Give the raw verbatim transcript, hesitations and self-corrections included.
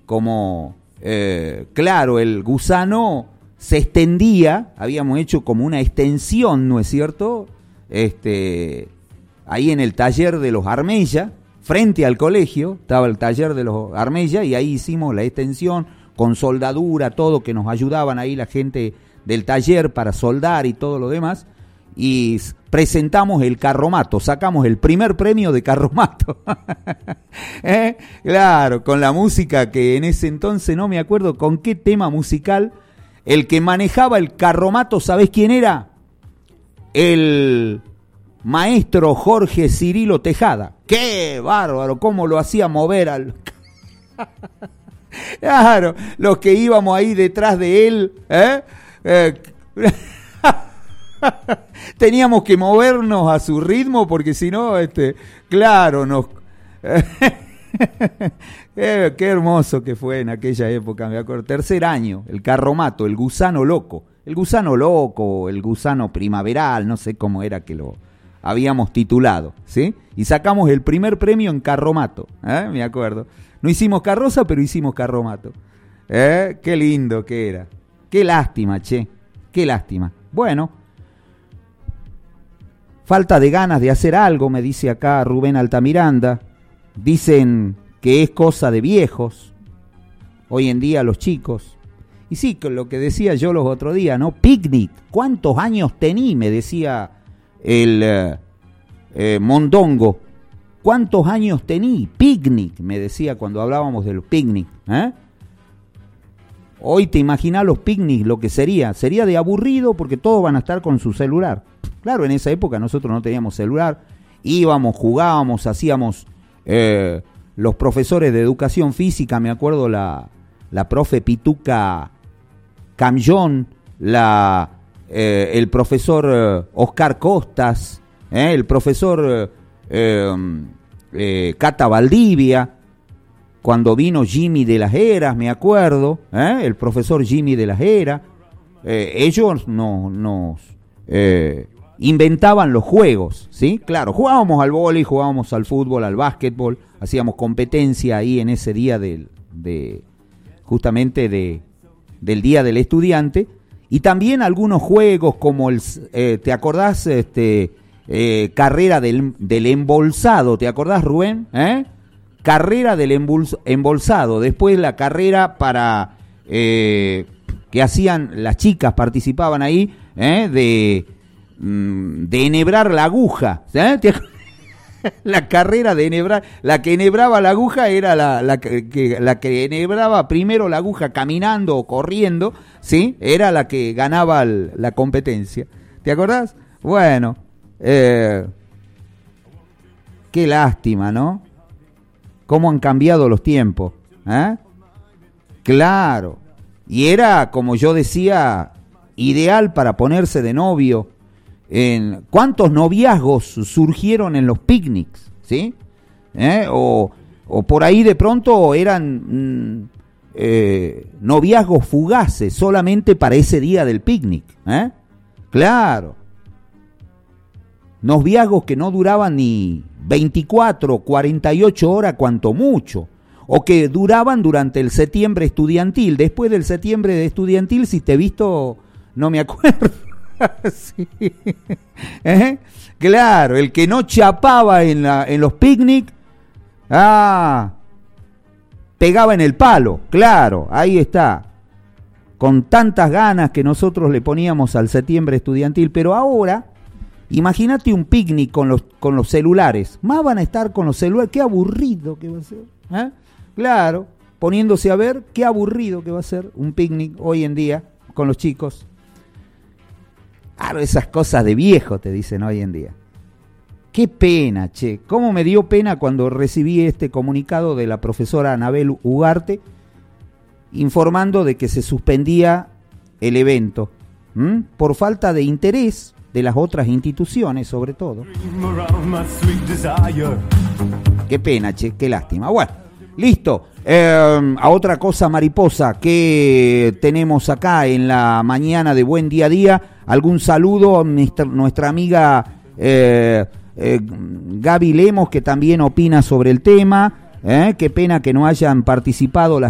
como, eh, claro, el gusano se extendía, habíamos hecho como una extensión, ¿no es cierto?, este, ahí en el taller de los Armella, frente al colegio, estaba el taller de los Armella, y ahí hicimos la extensión con soldadura, todo, que nos ayudaban ahí la gente del taller para soldar y todo lo demás, y presentamos el carromato, sacamos el primer premio de carromato. ¿Eh? Claro, con la música que en ese entonces no me acuerdo con qué tema musical, el que manejaba el carromato, ¿sabés quién era? El maestro Jorge Cirilo Tejada. ¡Qué bárbaro! ¿Cómo lo hacía mover al... Claro, los que íbamos ahí detrás de él, ¿eh? Eh... teníamos que movernos a su ritmo porque si no, este, claro, nos... eh, qué hermoso que fue en aquella época, me acuerdo. Tercer año, el carromato, el gusano loco. El gusano loco, el gusano primaveral, no sé cómo era que lo habíamos titulado, ¿sí? Y sacamos el primer premio en carromato, ¿eh? Me acuerdo. No hicimos carroza, pero hicimos carromato. ¿Eh? Qué lindo que era. Qué lástima, che. Qué lástima. Bueno, falta de ganas de hacer algo, me dice acá Rubén Altamiranda. Dicen que es cosa de viejos, hoy en día los chicos. Y sí, con lo que decía yo los otros días, ¿no? Picnic, ¿cuántos años tení? Me decía el eh, eh, Mondongo. ¿Cuántos años tení? Picnic, me decía cuando hablábamos de los picnic, ¿eh? Hoy te imaginás los picnics, lo que sería. Sería de aburrido porque todos van a estar con su celular. Claro, en esa época nosotros no teníamos celular. Íbamos, jugábamos, hacíamos... Eh, los profesores de educación física, me acuerdo la, la profe Pituca Camllón, la, eh, el profesor eh, Oscar Costas, eh, el profesor eh, eh, Cata Valdivia, cuando vino Jimmy de las Heras, me acuerdo, eh, el profesor Jimmy de las Heras, eh, ellos no, nos eh, inventaban los juegos, ¿sí? Claro, jugábamos al vóley, jugábamos al fútbol, al básquetbol, hacíamos competencia ahí en ese día del, de, justamente de, del Día del Estudiante, y también algunos juegos como el, eh, ¿te acordás? Este, eh, carrera del, del embolsado, ¿te acordás, Rubén? ¿Eh? Carrera del embols, embolsado, después la carrera para, eh, que hacían, las chicas participaban ahí, ¿eh? de, de enhebrar la aguja, ¿eh? ¿Te acordás? La carrera de enhebrar, la que enhebraba la aguja era la, la, que, la que enhebraba primero la aguja caminando o corriendo, ¿sí? Era la que ganaba el, la competencia. ¿Te acordás? Bueno, eh, qué lástima, ¿no? Cómo han cambiado los tiempos, ¿eh? Claro. Y era, como yo decía, ideal para ponerse de novio. En cuántos noviazgos surgieron en los picnics, ¿sí? ¿Eh? O, o por ahí de pronto eran mm, eh, noviazgos fugaces solamente para ese día del picnic, ¿eh? Claro. Noviazgos que no duraban ni veinticuatro, cuarenta y ocho horas cuanto mucho, o que duraban durante el septiembre estudiantil. Después del septiembre de estudiantil, si te he visto, no me acuerdo. Sí. ¿Eh? Claro, el que no chapaba en, la, en los picnic, ah, pegaba en el palo, claro, ahí está, con tantas ganas que nosotros le poníamos al septiembre estudiantil. Pero ahora, imagínate un picnic con los, con los celulares, más van a estar con los celulares, qué aburrido que va a ser, ¿eh? Claro, poniéndose a ver, qué aburrido que va a ser un picnic hoy en día con los chicos. Claro, esas cosas de viejo te dicen hoy en día. Qué pena, che. Cómo me dio pena cuando recibí este comunicado de la profesora Anabel Ugarte informando de que se suspendía el evento, ¿m? Por falta de interés de las otras instituciones, sobre todo. Qué pena, che, qué lástima. Bueno, listo. Eh, a otra cosa, mariposa, que tenemos acá en la mañana de Buen Día a Día. Algún saludo a nuestra, nuestra amiga eh, eh, Gaby Lemos, que también opina sobre el tema. ¿eh? Qué pena que no hayan participado las